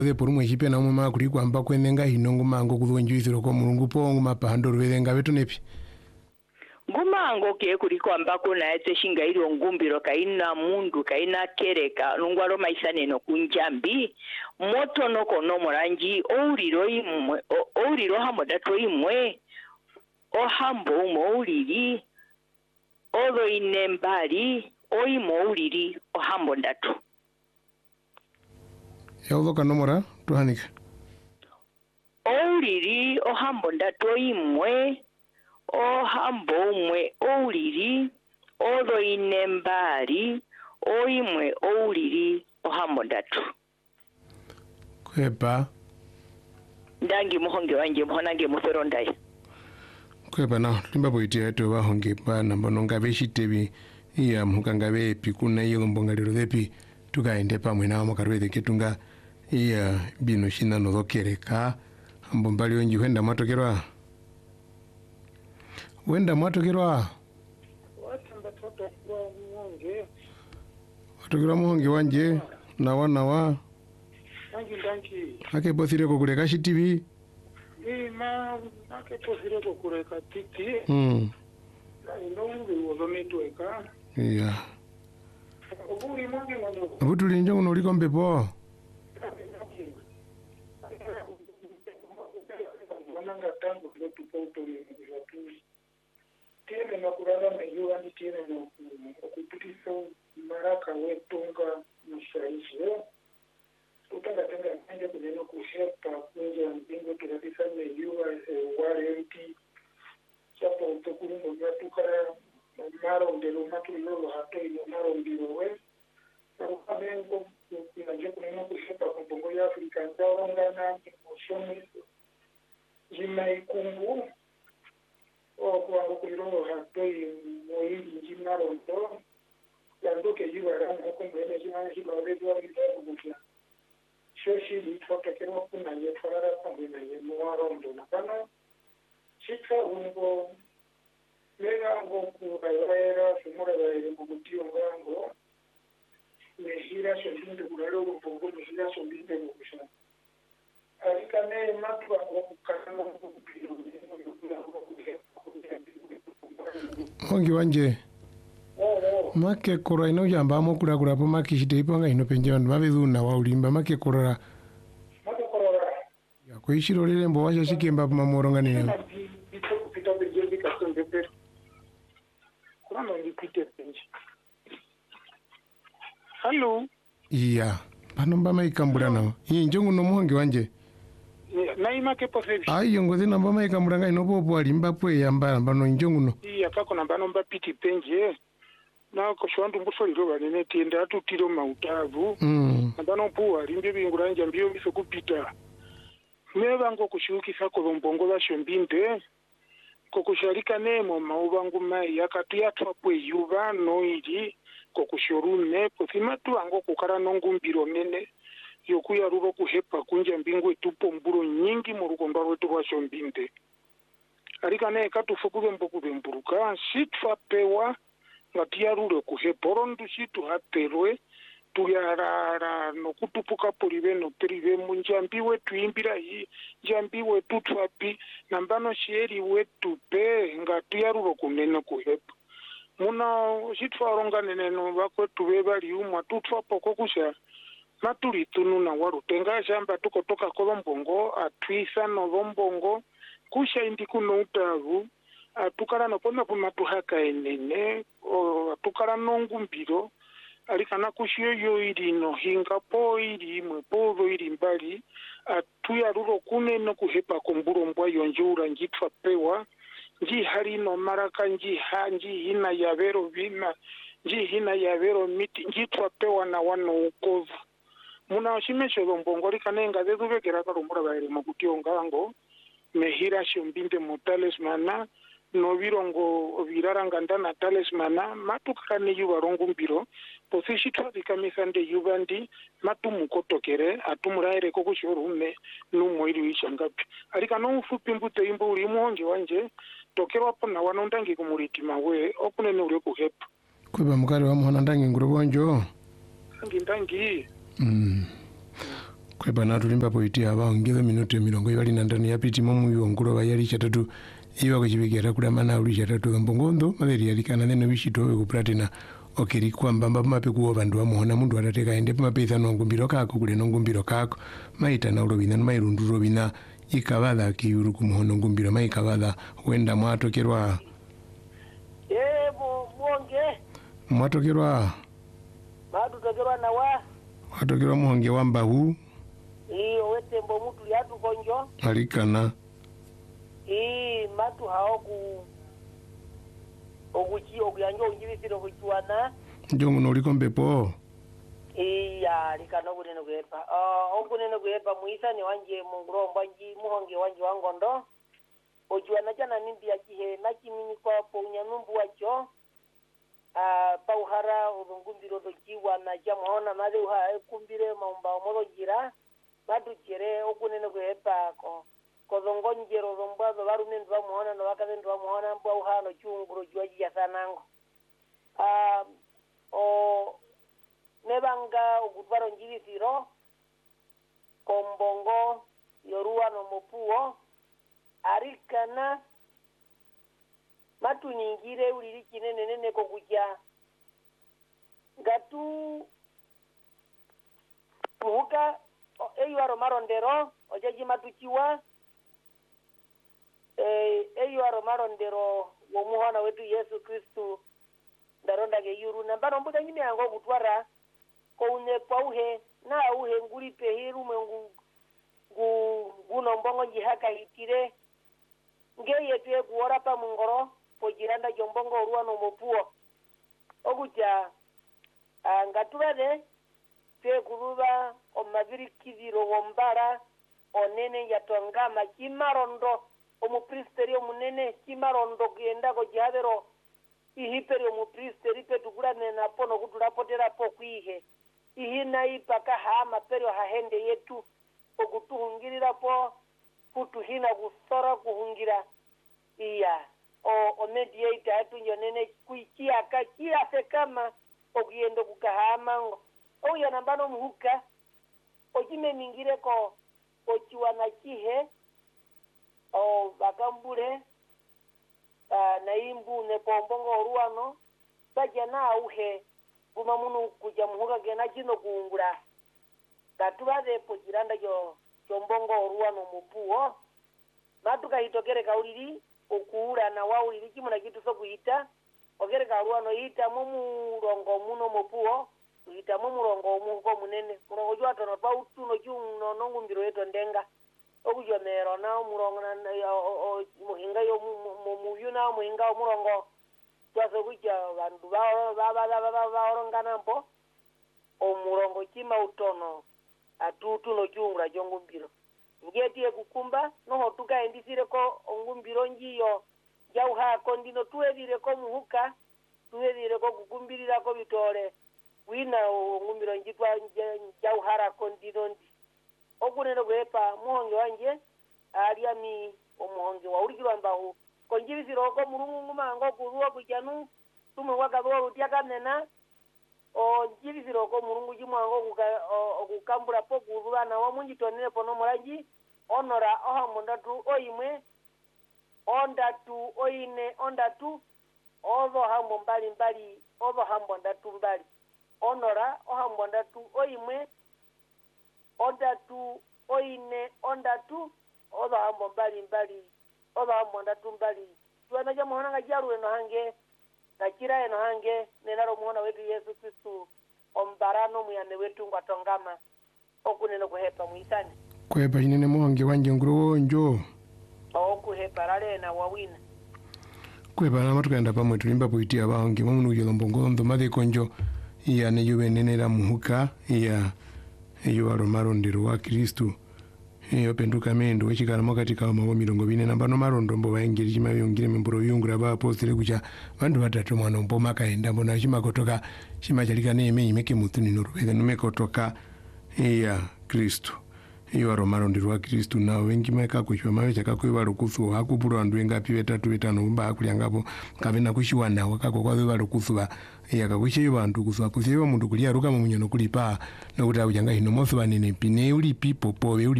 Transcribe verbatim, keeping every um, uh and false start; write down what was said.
de por umwe chipe na umwe makuri kwamba kwenenga hinongo mango kudhonjuiziro ko mulungu pongo mapahando ruverenga vetu nepi ngumango ke kuri kwamba kuna ete shinga ilo ngumbiro kaina mundu kaina kereka nungwalo maisane no kunjambi moto no kono moranji ouriro imwe ouriro hamodato imwe o hambo mouriri odo inembari oi mouriri o hambo ndatu yaudho kanomora tuhanika ouriri o hambo ndatu imwe o hambo umwe ouliri odo inembari oimwe ouliri o hambo ndatu kwepa ndangi muhonge wanje muhonange muferondai kwepa na limba poitia eto wahonge pa namba nonga veshitebi iya mhukanga vepi kuna iyo mbongaliro vepi tukaende pamwe nawo makarwethe ketunga iya bino shina nodhokereka ambombali onji huenda mwatokerwa wenda mwatokerwa watokera muhonge wanje nawa nawa Danki danki. Ake posireko kureka shitivi? Ima ake posireko kureka titi. Mm. Ino uri wozometweka. Yeah. Obuli mwangi mwanyo. Abutuli njo uno uliko mpepo? Wananga tangu kilo tupoto li mkuzatu. Tiene makurara meyuwa ni tiene okupitiso maraka wetunga mshaishe. Utanga tenga nje kuneno kushepa kunja mbingo tunatisa meyuwa warenti. Chapa utokulungo ngatukara maro ndelo matu lolo hato ino maro ndilo we. Saruka bengo kunanje kuneno kushepa kumbongo ya Afrika nzaongana moshoni jima ikungu o kwa kulilo hato ino jima rondo yandoke yuwa ranga kumbene jima jima wedu wa mitakubukia. Shoshi litfoto kero kuna yefara pambina yemuarondo nakana chika ungo mega ngo kubaira sumura baire mugutio ngango mehira shoshinde kuraro bongo mehira shoshinde ngusha alikane matu ngo kukana ngupiro Hongi wanje make kora ino jamba mo kura kura po make shite iponga ino penje wandu mabedu na wa ulimba make kora make kora ya ko ishiro lele mbo washa shikemba pa mamoronga ni bito bito bejendi kasonde per kurano ndipite penje Hello iya panomba maikambura nawo iyi njongu no muhongi wanje naima ke posevi ayo ngoze namba maikambura nga ino popo alimba pwe yamba namba no njongu no iya kako namba nomba piti penje na ko shwandu mbusoliro banene tienda tutiro mautavu mm namba no puwa limbe binguranja mbio biso kupita meba ngo kushukisa ko bombongo bashombinde ko kusharika nemo maubangu mai yakatuya twapwe yuba noiri ko kushorune posima tu ango kukara nongumbiro nene yokuya rubo kuhepa kunja mbingwe tupo mburo nyingi mu rukomba rwetu rwa shombinde arika ne katufukube mboku bemburuka shitfa pewa ngatia rure kuhepa rondu shitu haterwe tuyarara nokutupuka polive no perive munjambiwe tuimbira hi jambiwe tutwapi nambano sheri wetu pe ngatuyaruro kunene kuhepa muna shitwaronga neneno bakwetu bebali umwa tutwapo kokusha matuli tununa warutenga shamba tukotoka kolombongo atwisa no lombongo kusha indi kuno utavu atukara no pona pona tuhaka enene o atukara nongumbiro alikana kushiyo yo iri no hinga po iri mwe povo iri mbali atuya ruro kune no kuhepa kumburo mbwa yonjura njitwa pewa nji hari no maraka nji ha nji hina ya vero vina nji hina ya vero miti njitwa pewa na wano ukovu muna oshimesho lombongo likanenga zezuvekera kalumbura baire mukutio ngango mehira shombinde mu talismana no virongo viraranga ndana talismana matukane yuba rongumbiro posishi twazikamisa nde yubandi matumukotokere atumuraire ko kushorume numoiri wishangapi arika no ufupi mbute imbo uri muhonge wanje tokerwa pona wanondangi kumuritima we okunene uri kuhepa kweba mukari wa muhana ndangi ngurubonjo ndangi ndangi mm kwepa na tulimba poitia abahonge minuto mirongo ibali na ndani yapiti momu yonguro bayali chatatu iwa kuchibigera kula mana uli chatatu mbongondo maberi yalikana neno bishito we kupratina okiri kwamba mbamba mape kuwa bandu bamuhona mundu atateka ende mapeitha nongumbiro kako kule nongumbiro kako maita na urobina mairundu robina ikabadha kiyuru kumuhono ngumbiro maikabadha wenda mwatokerwa eh muonge mwatokerwa bado tokerwa na wa mwatokerwa muhonge wamba hu iyo wetembo mutu yatu konjo alikana ii matu haoku oguchi ogyanjo unjibisiro kuchuana njongo nolikombe po iya likano kuneno kwepa ah okuneno kwepa muisa ni wanje munguromba nji muhonge wanje wangondo ojuana jana nimbi yakihe nakimini kwa po unyamumbu wacho ah pauhara urungumbiro dojiwa na jamona made uha kumbire maumba modo jira madu jere okuneno kwepa ko kozongonjero zombazo barumen bamuhona no bakazen bamuhona mbo uhano chunguro jwaji ya sanango ah o nebanga ogutwaro njibisiro kombongo yorua no mopuo arikana matu ningire uliri kinene nene ko kujya gatu muhuka eyuaro marondero ojaji matuchiwa eh eyuaro marondero wo muhona wetu Yesu Kristu ndaronda ge yuru nambano mbuga nyime yango gutwara ko une pauhe na uhe nguri pehiru mengu gu guno mbongo jihaka hitire ngeye tue kuora pa mungoro pojiranda jombongo ruano mopuo oguja ngatubade tue kuruba omabiri kiziro wombara onene yatongama kimarondo omupristeri omunene kimarondo genda ko jabero ihiperi omupristeri petukulane na pono kutulapotera po kwihe ihina ipaka hama perio hahende yetu okutuhungirira po kutuhina kusora kuhungira iya o omediator atunyo nene kuikiaka kiafe kama okuyendo kukahama oya nambano muhuka ojime mingire ko ochiwana kihe o bakambule uh, na imbu ne pombongo oruano baja na auhe kuma munu kuja muhuka gena jino kuungura katubade pojiranda jo chombongo oruano mupuo matuka hitokere kauliri okuura na wauliri kimuna kitu so kuita okere karuano ita mumu rongo muno mupuo ita mumu rongo muko munene murongo jwa tono pa utuno juno nongumbiro yeto ndenga okujo mero na murongo na muhinga yo muyuna muhinga murongo twaso kuja bandu ba ba ba ba ba orongana mpo o murongo chima utono atutu no jungra jongumbiro ngeti ekukumba no tuka endisire ko ongumbiro njiyo jauha kondino tuedire ko muhuka tuedire ko kukumbirira ko bitore wina ongumbiro njitwa jauhara kondino ndi okuneno kwepa muhonge wanje alia mi omuhonge wa urikirwa mbahu konjibisiro ko murungu mango kuruwa kujanu tumu wakabwa utiakanena o jibisiro ko murungu jimwango okukambura po kuruwa na wamunji tonene pono moranji onora oha mondatu oimwe ondatu oine ondatu ozo hambo mbali mbali ozo hambo ndatu mbali onora oha mondatu oimwe ondatu oine ondatu ozo hambo mbali mbali ozo hambo ndatu mbali tuana jamu honanga jaru eno hange nakira eno hange nenaro muhona wetu Yesu Kristu ombarano muyane wetu ngwatongama okuneno kuhepa muisani kwepa inene muhonge wanje nguro njo okuhepa rale na wawina kwepa na matukaenda pamwe tulimba poitia bahonge mamunu yolombongondo made konjo iya ne yube nenera muhuka iya iyo aromarondero wa Kristu iyo penduka mendo wechikana makatika wa mawo mirongo bine nambano marondo mbo waengeri chima yongire membro yungura ba apostole kucha bandu batatu mwana mbo makaenda mbona chima kotoka chima chalika neme imeke mutuni norubeza nume kotoka iya Kristu iwa romaro ndirwa Kristu na wengi maika kushwa mawe chakako iwa rukusu hakupuru andu engapi betatu betano mba hakuliangapo kavena kushiwana wakako kwa iwa rukusu ba yakakushe iwa andu kuswa kusiwa mundu kulia ruka mu munyono kulipa nokuti akujanga hino moso banene pine uli pipo powe uli